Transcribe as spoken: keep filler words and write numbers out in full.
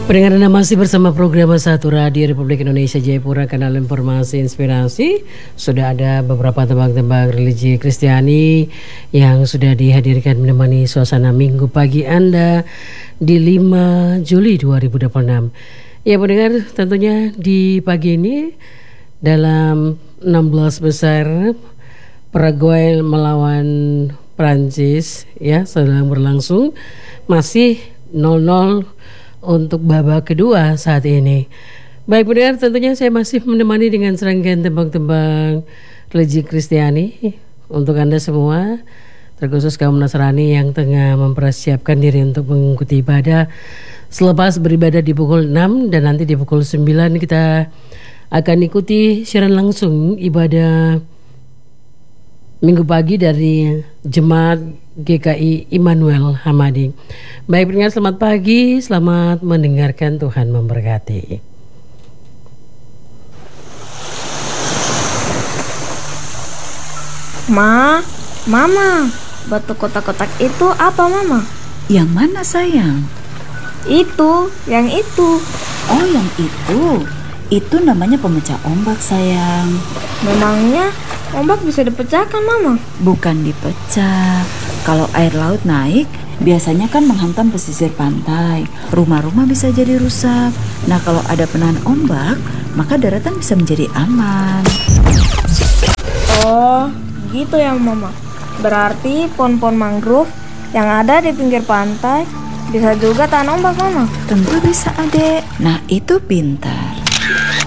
Pendengar, Anda masih bersama program Satu Radio Republik Indonesia Jayapura, kanal informasi inspirasi. Sudah ada beberapa tembang-tembang religi Kristiani yang sudah dihadirkan menemani suasana minggu pagi Anda di lima Juli dua ribu dua puluh enam. Ya pendengar, tentunya di pagi ini dalam enam belas besar Paraguay melawan Prancis ya sedang berlangsung, masih nol nol untuk babak kedua saat ini. Baik pendengar, tentunya saya masih menemani dengan serangkaian tembang-tembang religi Kristiani untuk Anda semua, terkhusus kaum Nasrani yang tengah mempersiapkan diri untuk mengikuti ibadah. Selepas beribadah di pukul enam dan nanti di pukul sembilan kita akan ikuti siaran langsung ibadah minggu pagi dari Jemaat G K I Immanuel Hamadi. Baik pendengar, selamat pagi, selamat mendengarkan, Tuhan memberkati. Ma, Mama, batu kotak-kotak itu apa Mama? Yang mana sayang? Itu, yang itu. Oh yang itu, itu namanya pemecah ombak sayang. Memangnya ombak bisa dipecahkan Mama? Bukan dipecah. Kalau air laut naik, biasanya kan menghantam pesisir pantai. Rumah-rumah bisa jadi rusak. Nah kalau ada penahan ombak, maka daratan bisa menjadi aman. Oh, gitu ya Mama. Berarti pohon-pohon mangrove yang ada di pinggir pantai bisa juga tahan ombak Mama? Tentu bisa adek. Nah itu pintar.